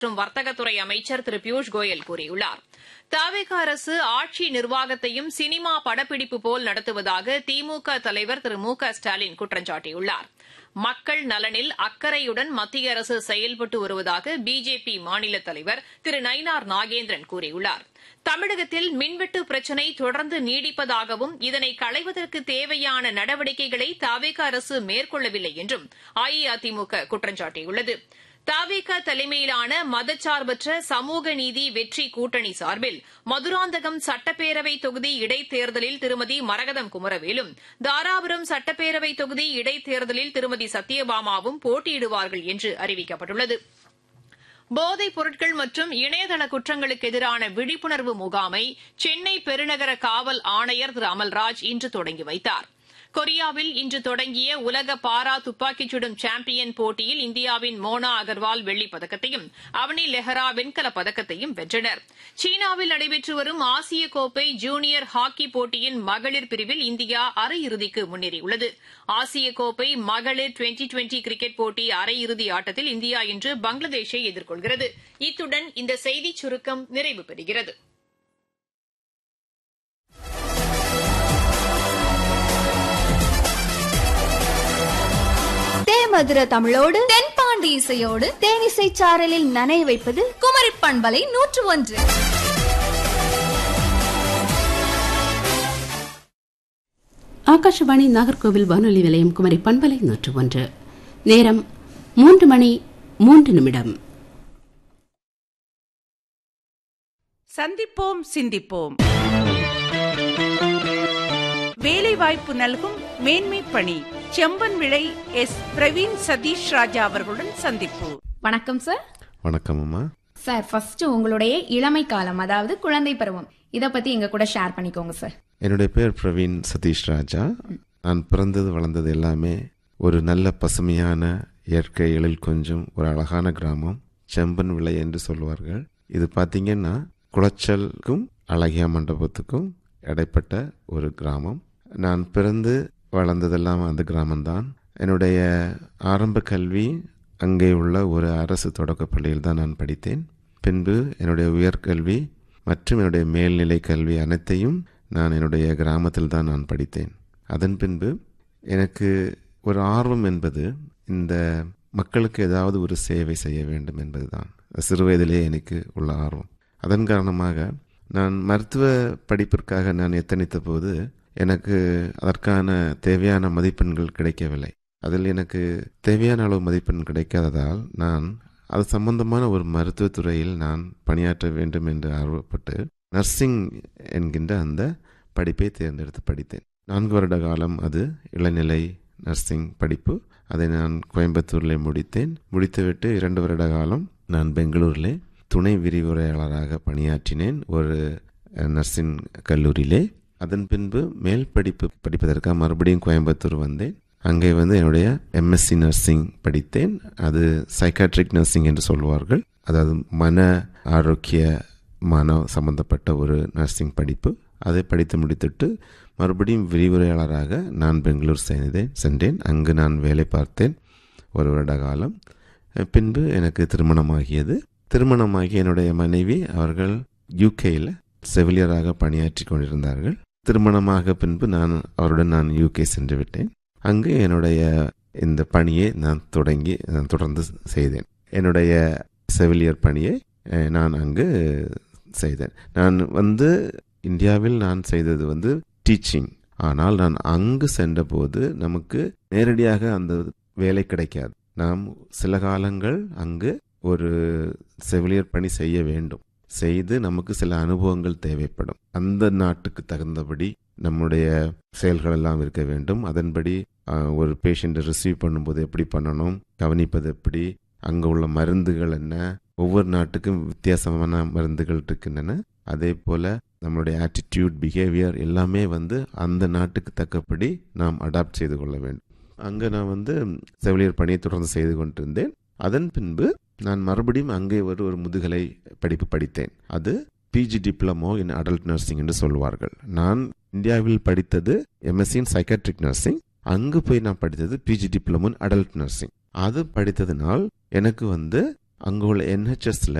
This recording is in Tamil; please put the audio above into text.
மற்றும் வர்த்தகத்துறை அமைச்சர் திரு பியூஷ் கோயல் கூறியுள்ளார். தவிக அரசு ஆட்சி நிர்வாகத்தையும் சினிமா படப்பிடிப்பு போல் நடத்துவதாக திமுக தலைவர் திரு மு க ஸ்டாலின் குற்றம் சாட்டியுள்ளார். மக்கள் நலனில் அக்கறையுடன் மத்திய அரசு செயல்பட்டு வருவதாக பிஜேபி மாநில தலைவர் திரு நயினார் நாகேந்திரன் கூறியுள்ளார். தமிழகத்தில் மின்வெட்டு பிரச்சினை தொடர்ந்து நீடிப்பதாகவும் இதனை களைவதற்கு தேவையான நடவடிக்கைகளை தவிக அரசு மேற்கொள்ளவில்லை என்றும் அஇஅதிமுக குற்றம் சாட்டியுள்ளது. தவிக தலைமையிலான மதச்சார்பற்ற சமூக நீதி வெற்றி கூட்டணி சார்பில் மதுராந்தகம் சட்டப்பேரவை தொகுதி இடைத்தேர்தலில் திருமதி மரகதம் குமரவேலும், தாராபுரம் சட்டப்பேரவை தொகுதி இடைத்தேர்தலில் திருமதி சத்யபாமாவும் போட்டியிடுவார்கள் என்று அறிவிக்கப்பட்டுள்ளது. போதைப் பொருட்கள் மற்றும் இணையதள குற்றங்களுக்கு எதிரான விழிப்புணர்வு முகாமை சென்னை பெருநகர காவல் ஆணையர் திரு அமல்ராஜ் இன்று தொடங்கி வைத்தார். கொரியாவில் இன்று தொடங்கிய உலக பாரா துப்பாக்கிச் சுடும் சாம்பியன் போட்டியில் இந்தியாவின் மோனா அகர்வால் வெள்ளிப் பதக்கத்தையும் அவனி லெஹரா வெண்கலப் பதக்கத்தையும் வென்றனர். சீனாவில் நடைபெற்று வரும் ஆசிய கோப்பை ஜூனியர் ஹாக்கி போட்டியின் மகளிர் பிரிவில் இந்தியா அரையிறுதிக்கு முன்னேறியுள்ளது. ஆசிய கோப்பை மகளிர் டுவெண்டி கிரிக்கெட் போட்டி அரையிறுதி ஆட்டத்தில் இந்தியா இன்று பங்களாதேஷை எதிர்கொள்கிறது. இத்துடன் இந்த செய்திச் சுருக்கம் நிறைவு பெறுகிறது. மதுர தமிழோடு தென்பாண்டி இசையோடு தேனிசை சாரலில் நனைய வைப்பது குமரி பண்பலை 101. ஆகாஷவாணி நாகர்கோவில் வானொலி நிலையம் குமரி பண்பலை 101. நேரம் 3:03. சந்திப்போம் சிந்திப்போம். வேலைவாய்ப்பு நல்கும் மேன்மை பணி செம்பன் விளை எஸ் பிரவீன் சதீஷ் ராஜா அவர்களுடன் சந்திப்பு. வணக்கம் சார். வணக்கம் அம்மா. சார், ஃபர்ஸ்ட் உங்களுடைய இளமை காலம், அதாவது குழந்தை பருவம், இத பத்தி எங்க கூட ஷேர் பண்ணிக்கோங்க சார். என்னுடைய பேர் பிரவீன் சதீஷ் ராஜா. நான் பிறந்தது வளர்ந்தது எல்லாமே ஒரு நல்ல பசுமையான இயற்கை எழில் கொஞ்சம் ஒரு அழகான கிராமம் செம்பன் விளை என்று சொல்வார்கள். இது பார்த்தீங்கன்னா குளச்சலுக்கும் அழகியா மண்டபத்துக்கும் இடைப்பட்ட ஒரு கிராமம். நான் பிறந்து வளர்ந்ததெல்லாம் அந்த கிராமம்தான். என்னுடைய ஆரம்ப கல்வி அங்கே உள்ள ஒரு அரசு தொடக்கப் பள்ளியில் தான் நான் படித்தேன். பின்பு என்னுடைய உயர்கல்வி மற்றும் என்னுடைய மேல்நிலை கல்வி அனைத்தையும் நான் என்னுடைய கிராமத்தில் தான் நான் படித்தேன். அதன் பின்பு எனக்கு ஒரு ஆர்வம் என்பது இந்த மக்களுக்கு ஏதாவது ஒரு சேவை செய்ய வேண்டும் என்பது தான் சிறுவயதிலே எனக்கு உள்ள ஆர்வம். அதன் காரணமாக நான் மருத்துவ படிப்பிற்காக நான் எத்தனித்த போது எனக்கு அதற்கான தேவையான மதிப்பெண்கள் கிடைக்கவில்லை. அதில் எனக்கு தேவையான அளவு மதிப்பெண் கிடைக்காததால் நான் அது சம்பந்தமான ஒரு மருத்துவத்துறையில் நான் பணியாற்ற வேண்டும் என்று ஆர்வப்பட்டு நர்சிங் என்கின்ற அந்த படிப்பை தேர்ந்தெடுத்து படித்தேன். 4 வருட காலம் அது இளநிலை நர்சிங் படிப்பு. அதை நான் கோயம்புத்தூரில் முடித்தேன். முடித்துவிட்டு 2 வருட காலம் நான் பெங்களூரிலே துணை விரிவுரையாளராக பணியாற்றினேன் ஒரு நர்சிங் கல்லூரியிலே. அதன் பின்பு மேல் படிப்பு படிப்பதற்காக மறுபடியும் கோயம்புத்தூர் வந்தேன். அங்கே என்னுடைய எம்எஸ்சி நர்சிங் படித்தேன். அது சைக்காட்ரிக் நர்சிங் என்று சொல்வார்கள். அதாவது மன ஆரோக்கியமான சம்பந்தப்பட்ட ஒரு நர்சிங் படிப்பு. அதை படித்து முடித்துட்டு மறுபடியும் விரிவுரையாளராக நான் பெங்களூர் சென்றேன். அங்கு நான் வேலை பார்த்தேன் 1 வருட காலம். பின்பு எனக்கு திருமணமாகியது. திருமணமாகி என்னுடைய மனைவி அவர்கள் யூகேயில் செவிலியராக பணியாற்றி கொண்டிருந்தார்கள். திருமணமாக பின்பு அவருடன் நான் யூகே சென்று விட்டேன். அங்கு என்னுடைய இந்த பணியை நான் தொடர்ந்து செய்தேன். என்னுடைய செவிலியர் பணியை நான் அங்கு செய்தேன். நான் இந்தியாவில் நான் செய்தது டீச்சிங். ஆனால் நான் அங்கு சென்றபோது நமக்கு நேரடியாக அந்த வேலை கிடைக்காது. நாம் சில காலங்கள் அங்கு ஒரு செவிலியர் பணி செய்ய வேண்டும். செய்து நமக்கு சில அனுபவங்கள் தேவைப்படும். அந்த நாட்டுக்கு தகுந்தபடி நம்முடைய செயல்கள் எல்லாம் இருக்க வேண்டும். அதன்படி ஒரு பேஷண்ட்டை ரிசீவ் பண்ணும்போது எப்படி பண்ணணும், கவனிப்பது எப்படி, அங்கே உள்ள மருந்துகள் என்ன, ஒவ்வொரு நாட்டுக்கும் வித்தியாசமான மருந்துகள் இருக்கின்றன. அதே போல நம்மளுடைய ஆட்டிடியூட், பிஹேவியர் எல்லாமே அந்த நாட்டுக்கு தக்கபடி நாம் அடாப்ட் செய்து கொள்ள வேண்டும். அங்கே நான் செவிலியர் பணியை தொடர்ந்து செய்து கொண்டிருந்தேன். அதன் பின்பு நான் மறுபடியும் அங்கே ஒரு முதுகலை படிப்பு படித்தேன். அது PG diploma in adult nursing என்று சொல்வார்கள். நான் இந்தியாவில் படித்தது எம்எஸ்சி இன் சைக்காட்ரிக் நர்சிங். அங்கு போய் நான் படித்தது PG diploma in adult nursing. அது படித்ததினால் எனக்கு அங்குள்ள NHSல